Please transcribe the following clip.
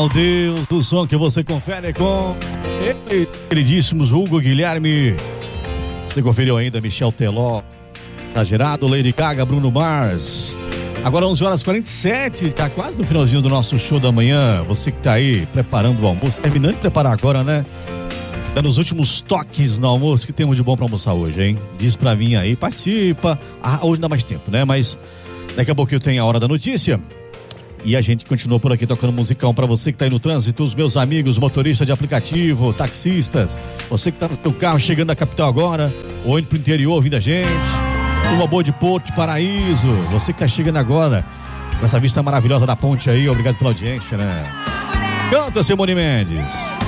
Meu Deus, do som que você confere com ele, queridíssimos Hugo Guilherme. Você conferiu ainda Michel Teló, Exagerado, Lady Gaga, Bruno Mars. Agora 11h47, tá quase no finalzinho do nosso show da manhã. Você que tá aí preparando o almoço, terminando de preparar agora, né? Dando os últimos toques no almoço, que temos de bom pra almoçar hoje, hein? Diz pra mim aí, participa. Hoje dá mais tempo, né? Mas daqui a pouquinho tem a Hora da Notícia. E a gente continua por aqui tocando musicão pra você que tá aí no trânsito, os meus amigos, motoristas de aplicativo, taxistas, você que tá no seu carro chegando da capital agora, ou indo pro interior ouvindo a gente, uma boa de Porto, de Paraíso, você que tá chegando agora, com essa vista maravilhosa da ponte aí, obrigado pela audiência, né? Canta, Simone Mendes.